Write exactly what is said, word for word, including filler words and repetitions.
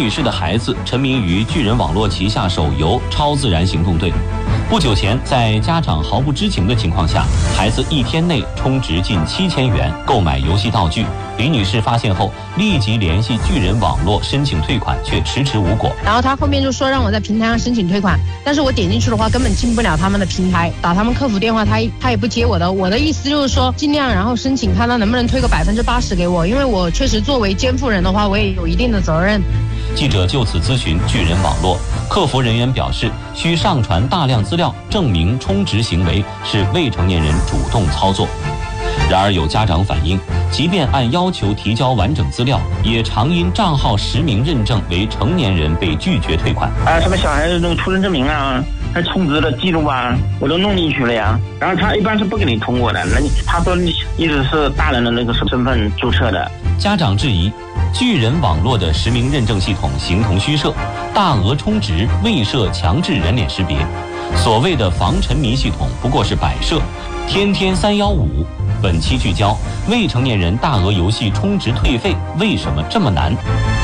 女士的孩子沉迷于巨人网络旗下手游《超自然行动队》。不久前，在家长毫不知情的情况下，孩子一天内充值近七千元购买游戏道具。李女士发现后，立即联系巨人网络申请退款，却迟迟无果。 然后他后面就说让我在平台上申请退款，但是我点进去的话根本进不了他们的平台，打他们客服电话他他也不接我的。我的意思就是说，尽量然后申请看他能不能推个百分之八十给我，因为我确实作为监护人的话，我也有一定的责任。 记者就此咨询巨人网络，客服人员表示，需上传大量资料证明充值行为是未成年人主动操作。然而有家长反映，即便按要求提交完整资料，也常因账号实名认证为成年人被拒绝退款。 啊，什么小孩子那个出生证明啊，还充值的记录啊，我都弄进去了呀。然后他一般是不给你通过的，那你他说你一直是大人的那个身份注册的。 家长质疑，巨人网络的实名认证系统形同虚设，大额充值未设强制人脸识别，所谓的防沉迷系统不过是摆设。天天三幺五。本期聚焦：未成年人大额游戏充值退费为什么这么难？